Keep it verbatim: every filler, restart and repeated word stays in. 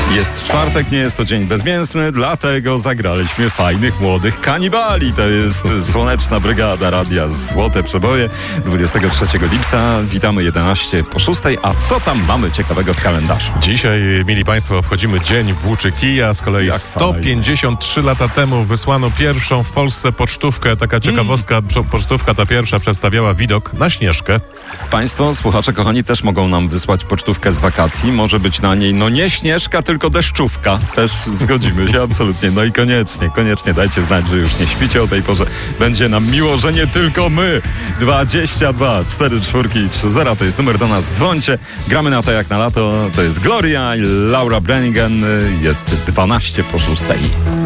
Jest czwartek, nie jest to dzień bezmięsny, dlatego zagraliśmy fajnych, młodych kanibali. To jest Słoneczna Brygada Radia Złote Przeboje dwudziestego trzeciego lipca. Witamy jedenaście po szóstej. A co tam mamy ciekawego w kalendarzu? Dzisiaj, mili Państwo, obchodzimy Dzień Włóczy Kija. Z kolei Jak sto pięćdziesiąt trzy lata temu wysłano pierwszą w Polsce pocztówkę. Taka ciekawostka, mm. pocztówka ta pierwsza przedstawiała widok na Śnieżkę. Państwo, słuchacze kochani, też mogą nam wysłać pocztówkę z wakacji. Może być na niej, no nie Śnieżka, tylko deszczówka. Też zgodzimy się absolutnie. No i koniecznie, koniecznie dajcie znać, że już nie śpicie o tej porze. Będzie nam miło, że nie tylko my. dwadzieścia dwa cztery cztery trzy zero to jest numer do nas. Dzwońcie. Gramy na to jak na lato. To jest Gloria i Laura Branigan. Jest dwanaście po szóstej.